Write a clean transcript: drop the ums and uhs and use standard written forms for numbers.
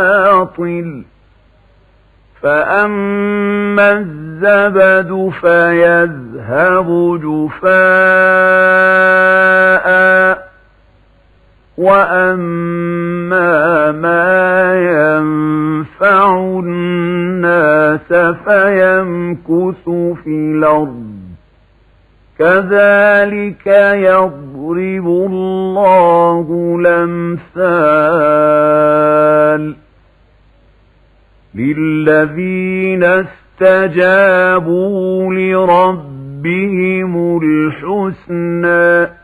باطل فأما الزبد فيذهب جفاء وأما ما ينفع الناس فيمكث في الأرض كذلك يضرب الله الأمثال للذين استجابوا لربهم الحسنى